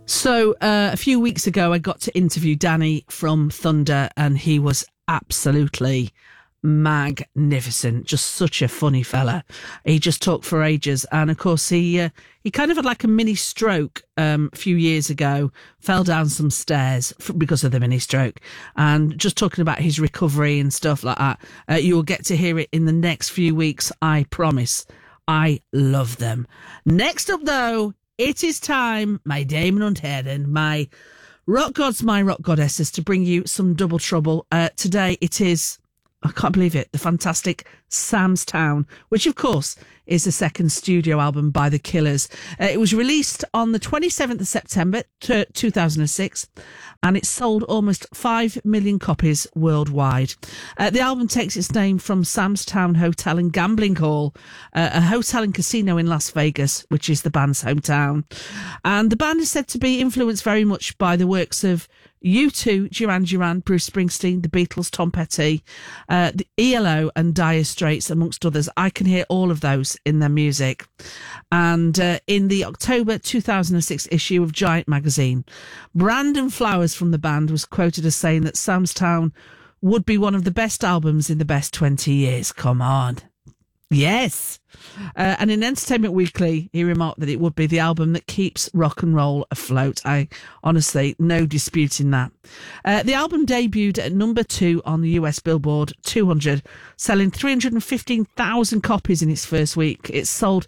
So a few weeks ago, I got to interview Danny from Thunder, and he was absolutely magnificent. Just such a funny fella. He just talked for ages, and of course he kind of had like a mini stroke a few years ago. Fell down some stairs because of the mini stroke, and just talking about his recovery and stuff like that. You will get to hear it in the next few weeks. I promise. I love them. Next up, though. It is time, my Damon und Herren, my rock gods, my rock goddesses, to bring you some double trouble. Today it is, I can't believe it, the fantastic Sam's Town, which of course is the second studio album by The Killers. It was released on the 27th of September 2006, and it sold almost 5 million copies worldwide. The album takes its name from Sam's Town Hotel and Gambling Hall, a hotel and casino in Las Vegas, which is the band's hometown. And the band is said to be influenced very much by the works of U2, Duran Duran, Bruce Springsteen, the Beatles, Tom Petty, the ELO and Dire Straits, amongst others. I can hear all of those in their music. And in the October 2006 issue of Giant magazine, Brandon Flowers from the band was quoted as saying that Sam's Town would be one of the best albums in the best 20 years. Come on. Yes. And in Entertainment Weekly, he remarked that it would be the album that keeps rock and roll afloat. I honestly, no disputing that. The album debuted at number 2 on the US Billboard 200, selling 315,000 copies in its first week. It sold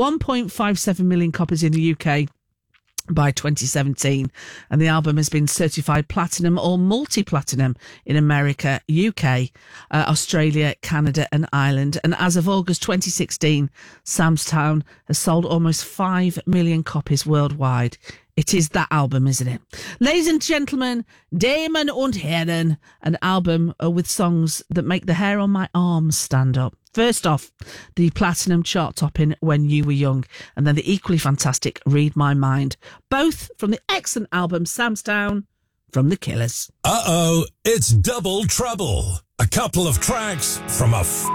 1.57 million copies in the UK by 2017, and the album has been certified platinum or multi-platinum in America, UK, Australia, Canada and Ireland. And as of August 2016, Sam's Town has sold almost 5 million copies worldwide. It is that album, isn't it? Ladies and gentlemen, Damon und Herren, an album with songs that make the hair on my arms stand up. First off, the platinum chart-topping When You Were Young, and then the equally fantastic Read My Mind, both from the excellent album Sam's Town from The Killers. It's double trouble. A couple of tracks from a